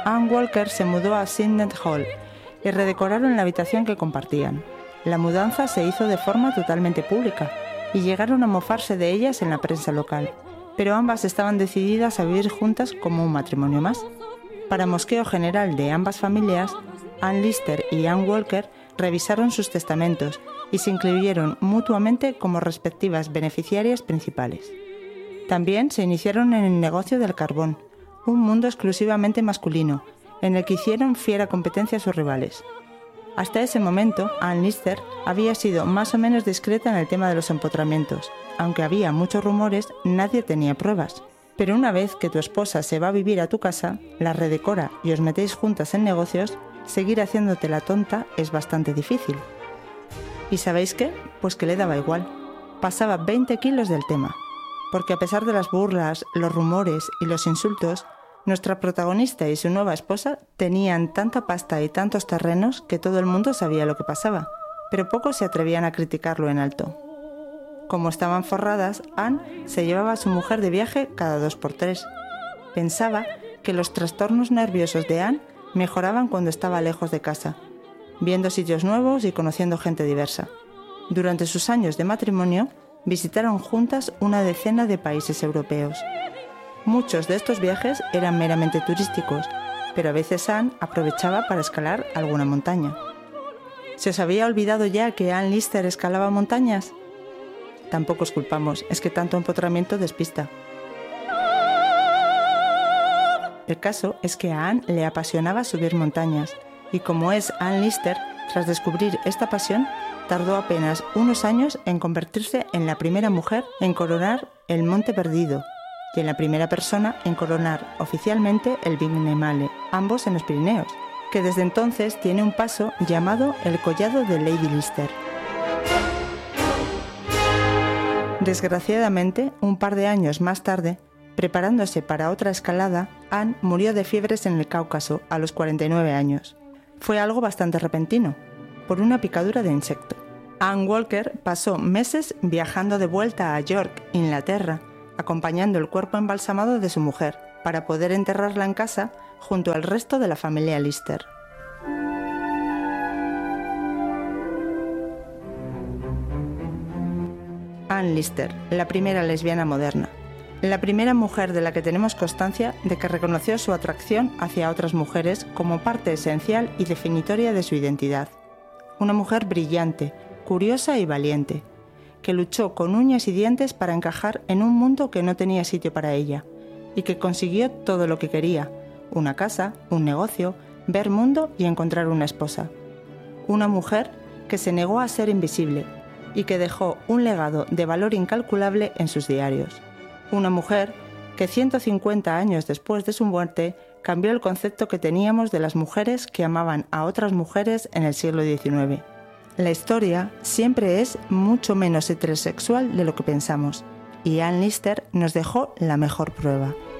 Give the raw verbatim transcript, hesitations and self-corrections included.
Anne Walker se mudó a Signet Hall y redecoraron la habitación que compartían. La mudanza se hizo de forma totalmente pública y llegaron a mofarse de ellas en la prensa local, pero ambas estaban decididas a vivir juntas como un matrimonio más. Para mosqueo general de ambas familias, Anne Lister y Anne Walker revisaron sus testamentos y se incluyeron mutuamente como respectivas beneficiarias principales. También se iniciaron en el negocio del carbón, un mundo exclusivamente masculino, en el que hicieron fiera competencia a sus rivales. Hasta ese momento, Anne Lister había sido más o menos discreta en el tema de los empotramientos. Aunque había muchos rumores, nadie tenía pruebas. Pero una vez que tu esposa se va a vivir a tu casa, la redecora y os metéis juntas en negocios, seguir haciéndote la tonta es bastante difícil. ¿Y sabéis qué? Pues que le daba igual. Pasaba veinte kilos del tema. Porque a pesar de las burlas, los rumores y los insultos, nuestra protagonista y su nueva esposa tenían tanta pasta y tantos terrenos que todo el mundo sabía lo que pasaba, pero pocos se atrevían a criticarlo en alto. Como estaban forradas, Anne se llevaba a su mujer de viaje cada dos por tres. Pensaba que los trastornos nerviosos de Anne mejoraban cuando estaba lejos de casa, viendo sitios nuevos y conociendo gente diversa. Durante sus años de matrimonio, visitaron juntas una decena de países europeos. Muchos de estos viajes eran meramente turísticos, pero a veces Anne aprovechaba para escalar alguna montaña. ¿Se os había olvidado ya que Anne Lister escalaba montañas? Tampoco os culpamos, es que tanto empotramiento despista. El caso es que a Anne le apasionaba subir montañas, y como es Anne Lister, tras descubrir esta pasión, tardó apenas unos años en convertirse en la primera mujer en coronar el Monte Perdido y en la primera persona en coronar oficialmente el Vignemale, ambos en los Pirineos, que desde entonces tiene un paso llamado el Collado de Lady Lister. Desgraciadamente, un par de años más tarde, preparándose para otra escalada, Anne murió de fiebres en el Cáucaso a los cuarenta y nueve años. Fue algo bastante repentino, por una picadura de insecto. Anne Walker pasó meses viajando de vuelta a York, Inglaterra, acompañando el cuerpo embalsamado de su mujer, para poder enterrarla en casa junto al resto de la familia Lister. Anne Lister, la primera lesbiana moderna. La primera mujer de la que tenemos constancia de que reconoció su atracción hacia otras mujeres como parte esencial y definitoria de su identidad. Una mujer brillante, curiosa y valiente, que luchó con uñas y dientes para encajar en un mundo que no tenía sitio para ella, y que consiguió todo lo que quería: una casa, un negocio, ver mundo y encontrar una esposa. Una mujer que se negó a ser invisible y que dejó un legado de valor incalculable en sus diarios. Una mujer que ciento cincuenta años después de su muerte cambió el concepto que teníamos de las mujeres que amaban a otras mujeres en el siglo diecinueve. La historia siempre es mucho menos heterosexual de lo que pensamos, y Anne Lister nos dejó la mejor prueba.